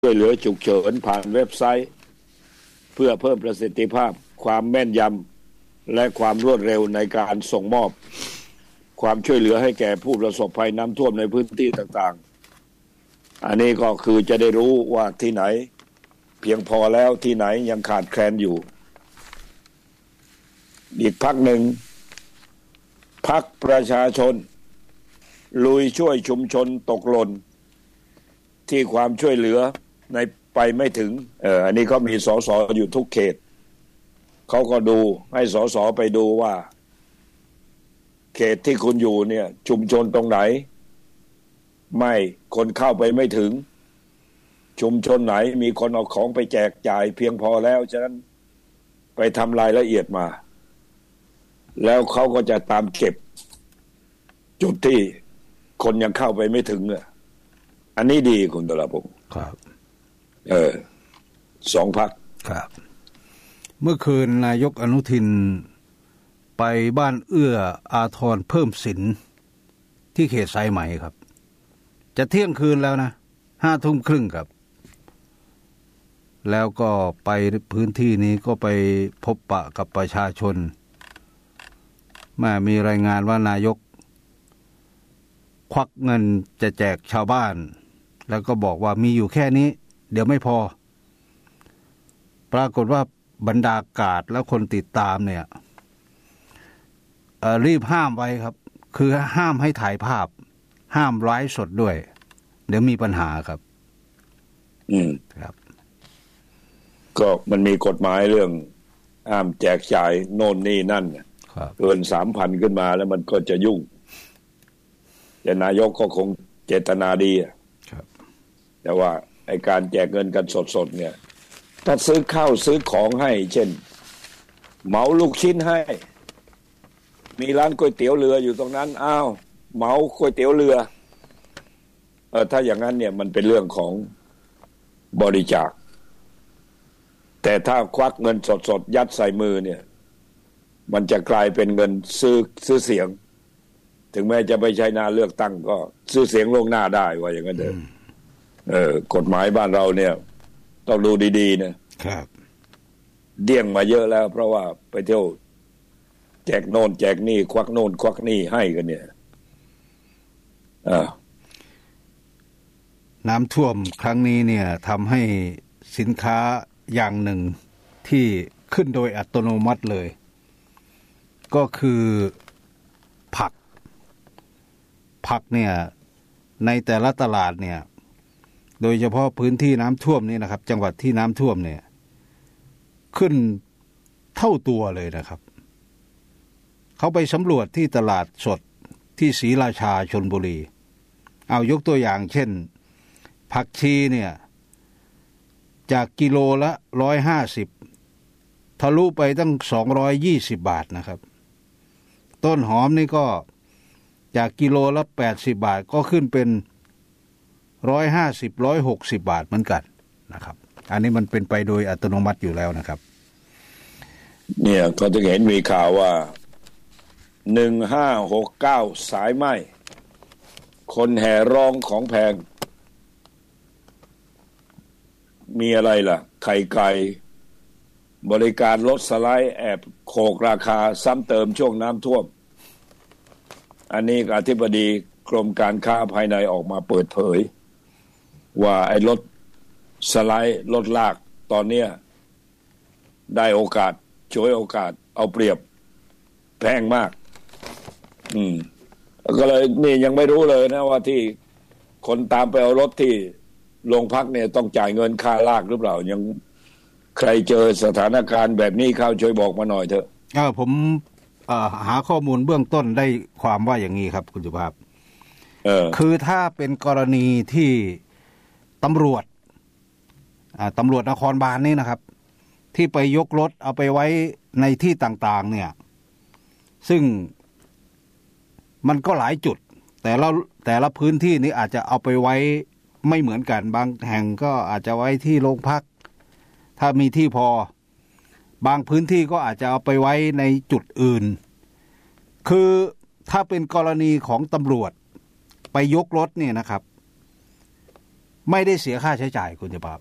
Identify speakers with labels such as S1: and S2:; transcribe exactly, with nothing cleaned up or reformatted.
S1: ช่วยเหลือฉุกเฉินผ่านเว็บไซต์เพื่อเพิ่มประสิทธิภาพความแม่นยำและความรวดเร็วในการส่งมอบความช่วยเหลือให้แก่ผู้ประสบภัยน้ำท่วมในพื้นที่ต่างๆอันนี้ก็คือจะได้รู้ว่าที่ไหนเพียงพอแล้วที่ไหนยังขาดแคลนอยู่อีกพรรคหนึ่งพรรคประชาชนลุยช่วยชุมชนตกหล่นที่ความช่วยเหลือในไปไม่ถึงเอออันนี้ก็มีสสอยู่ทุกเขตเขาก็ดูให้สสไปดูว่าเขตที่คุณอยู่เนี่ยชุมชนตรงไหนไม่คนเข้าไปไม่ถึงชุมชนไหนมีคนเอาของไปแจกจ่ายเพียงพอแล้วฉะนั้นไปทำรายละเอียดมาแล้วเขาก็จะตามเก็บจุดที่คนยังเข้าไปไม่ถึงอ่ะอันนี้ดีคุณตระพงศ์
S2: ครับ
S1: เออสองพรรค
S2: ครับเมื่อคืนนายกอนุทินไปบ้านเอื้ออาทรเพิ่มสินที่เขตสายไหมครับจะเที่ยงคืนแล้วนะห้าทุ่มครึ่งครับแล้วก็ไปพื้นที่นี้ก็ไปพบปะกับประชาชนมามีรายงานว่านายกควักเงินจะแจกชาวบ้านแล้วก็บอกว่ามีอยู่แค่นี้เดี๋ยวไม่พอปรากฏว่าบรรดากาศและคนติดตามเนี่ยรีบห้ามไว้ครับคือห้ามให้ถ่ายภาพห้ามไลฟ์สดด้วยเดี๋ยวมีปัญหาครับ
S1: อืม
S2: ครับ
S1: ก็มันมีกฎหมายเรื่องห้ามแจกจ่ายโน่นนี่นั่นเกิน สามพัน ขึ้นมาแล้วมันก็จะยุ่งแต่นายกก็คงเจตนาดี
S2: ครับ
S1: แต่ว่าไอ้การแจกเงินกันสดๆเนี่ยถ้าซื้อข้าวซื้อของให้เช่นเหมาลูกชิ้นให้มีร้านก๋วยเตี๋ยวเรืออยู่ตรงนั้นอ้าวเหมาก๋วยเตี๋ยวเรือเออถ้าอย่างนั้นเนี่ยมันเป็นเรื่องของบริจาคแต่ถ้าควักเงินสดๆยัดใส่มือเนี่ยมันจะกลายเป็นเงินซื้อซื้อเสียงถึงแม้จะไม่ใช่นาเลือกตั้งก็ซื้อเสียงล่วงหน้าได้ว่าอย่างนั้นเถอะเออกฎหมายบ้านเราเนี่ยต้องดูดีๆนะครับเดี่ยงมาเยอะแล้วเพราะว่าไปเที่ยวแจกโน่นแจกนี่ควักโน่นควักนี่ให้กันเนี่ยอ่า
S2: น้ำท่วมครั้งนี้เนี่ยทำให้สินค้าอย่างหนึ่งที่ขึ้นโดยอัตโนมัติเลยก็คือผักผักเนี่ยในแต่ละตลาดเนี่ยโดยเฉพาะพื้นที่น้ำท่วมนี่นะครับจังหวัดที่น้ำท่วมเนี่ยขึ้นเท่าตัวเลยนะครับเขาไปสำรวจที่ตลาดสดที่ศรีราชาชลบุรีเอายกตัวอย่างเช่นผักชีเนี่ยจากกิโลละหนึ่งร้อยห้าสิบทะลุไปตั้งสองร้อยยี่สิบบาทนะครับต้นหอมนี่ก็จากกิโลละแปดสิบบาทก็ขึ้นเป็นหนึ่งร้อยห้าสิบ หนึ่งร้อยหกสิบบาทเหมือนกันนะครับอันนี้มันเป็นไปโดยอัตโนมัติอยู่แล้วนะครับ
S1: เนี่ยก็จะเห็นมีข่าวว่าหนึ่งห้าหกเก้าสายไหม้คนแห่ร้องของแพงมีอะไรล่ะไข่ไก่บริการรถสไลด์แอบโขกราคาซ้ำเติมช่วงน้ำท่วมอันนี้อธิบดีกรมการค้าภายในออกมาเปิดเผยว่าไอ้รถสไลด์รถลากตอนเนี้ยได้โอกาสฉวยโอกาสเอาเปรียบแพงมากอืมก็เลยนี่ยังไม่รู้เลยนะว่าที่คนตามไปเอารถที่โรงพักเนี่ยต้องจ่ายเงินค่าลากหรือเปล่ายังใครเจอสถานการณ์แบบนี้เข้าช่วยบอกมาหน่อยเถอะ
S2: เออผมเอ่อหาข้อมูลเบื้องต้นได้ความว่าอย่างนี้ครับคุณสุภาพ
S1: เออ
S2: คือถ้าเป็นกรณีที่ตำรวจอ่าตำรวจนครบาลนี่นะครับที่ไปยกรถเอาไปไว้ในที่ต่างๆเนี่ยซึ่งมันก็หลายจุดแต่ละแต่ละพื้นที่นี้อาจจะเอาไปไว้ไม่เหมือนกันบางแห่งก็อาจจะไว้ที่โรงพักถ้ามีที่พอบางพื้นที่ก็อาจจะเอาไปไว้ในจุดอื่นคือถ้าเป็นกรณีของตำรวจไปยกรถเนี่ยนะครับไม่ได้เสียค่าใช้จ่ายคุณจะปราบ